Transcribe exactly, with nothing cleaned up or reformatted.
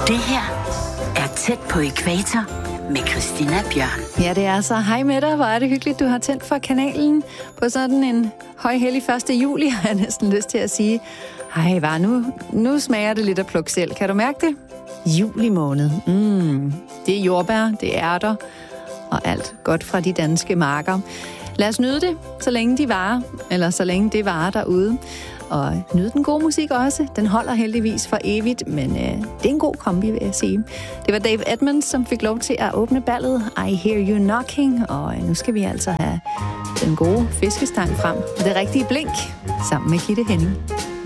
Det her er Tæt på ækvator med Christina Bjørn. Ja, det er så. Hej med dig. Hvor er det hyggeligt, du har tændt for kanalen på sådan en højhellig første juli, har jeg næsten lyst til at sige. Hej, var nu, nu smager det lidt af pluk selv. Kan du mærke det? Juli måned. Mm, det er jordbær, det er ærter og alt godt fra de danske marker. Lad os nyde det, så længe de varer, eller så længe det varer derude. Og nyde den gode musik også. Den holder heldigvis for evigt, men øh, det er en god kombi, vil jeg sige. Det var Dave Edmunds, som fik lov til at åbne ballet I Hear You Knocking, og øh, nu skal vi altså have den gode fiskestang frem. Og det rigtige blink sammen med Gitte Henning.